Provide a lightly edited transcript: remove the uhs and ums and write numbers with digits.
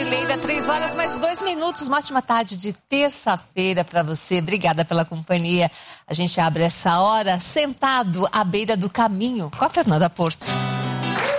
Edileida, 3h mais 2. Uma ótima tarde de terça-feira para você. Obrigada pela companhia. A gente abre essa hora sentado à beira do caminho com a Fernanda Porto.